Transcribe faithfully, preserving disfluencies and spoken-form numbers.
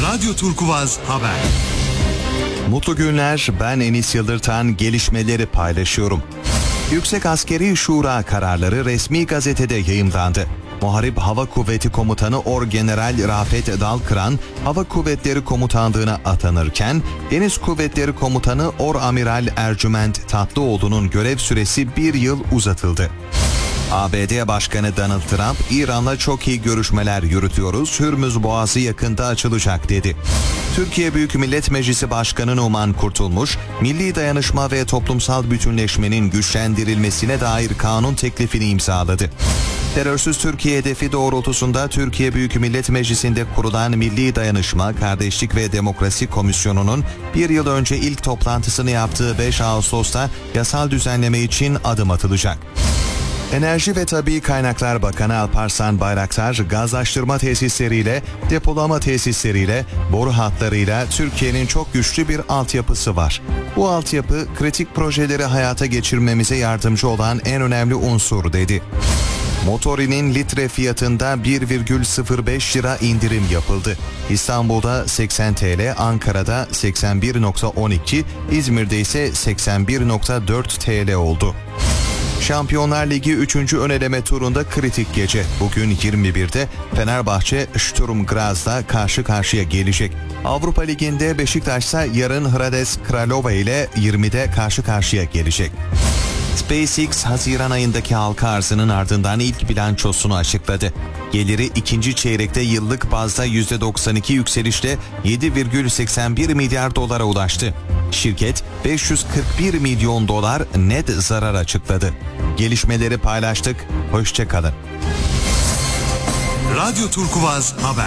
Radyo Turkuvaz Haber. Mutlu günler, ben Enis Yıldırtan, gelişmeleri paylaşıyorum. Yüksek Askeri Şura kararları resmi gazetede yayımlandı. Muharip Hava Kuvveti Komutanı Orgeneral Rafet Dalkıran, Hava Kuvvetleri Komutanlığı'na atanırken, Deniz Kuvvetleri Komutanı Oramiral Ercüment Tatlıoğlu'nun görev süresi bir yıl uzatıldı. A B D Başkanı Donald Trump, İran'la çok iyi görüşmeler yürütüyoruz, Hürmüz Boğazı yakında açılacak dedi. Türkiye Büyük Millet Meclisi Başkanı Numan Kurtulmuş, milli dayanışma ve toplumsal bütünleşmenin güçlendirilmesine dair kanun teklifini imzaladı. Terörsüz Türkiye hedefi doğrultusunda Türkiye Büyük Millet Meclisi'nde kurulan Milli Dayanışma, Kardeşlik ve Demokrasi Komisyonu'nun bir yıl önce ilk toplantısını yaptığı beş Ağustos'ta yasal düzenleme için adım atılacak. Enerji ve Tabii Kaynaklar Bakanı Alparslan Bayraktar, gazlaştırma tesisleriyle, depolama tesisleriyle, boru hatlarıyla Türkiye'nin çok güçlü bir altyapısı var. Bu altyapı, kritik projeleri hayata geçirmemize yardımcı olan en önemli unsur dedi. Motorinin litre fiyatında bir virgül sıfır beş lira indirim yapıldı. İstanbul'da seksen TL, Ankara'da seksen bir virgül on iki, İzmir'de ise seksen bir virgül dört TL oldu. Şampiyonlar Ligi üçüncü ön eleme turunda kritik gece. Bugün yirmi birde Fenerbahçe Sturm Graz'la karşı karşıya gelecek. Avrupa Ligi'nde Beşiktaş ise yarın Hradec Kralova ile yirmide karşı karşıya gelecek. SpaceX, Haziran ayındaki halka arzının ardından ilk bilançosunu açıkladı. Geliri ikinci çeyrekte yıllık bazda yüzde doksan iki yükselişle yedi virgül seksen bir milyar dolara ulaştı. Şirket beş yüz kırk bir milyon dolar net zarar açıkladı. Gelişmeleri paylaştık, hoşça kalın. Radyo Turkuvaz Haber.